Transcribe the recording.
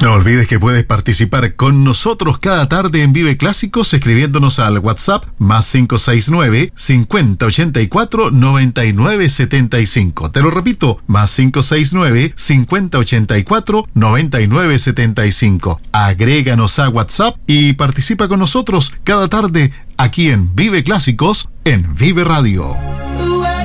No olvides que puedes participar con nosotros cada tarde en Vive Clásicos escribiéndonos al WhatsApp +569 5084 9975. Te lo repito, +569 5084 9975. Agréganos a WhatsApp y participa con nosotros cada tarde aquí en Vive Clásicos en Vive Radio.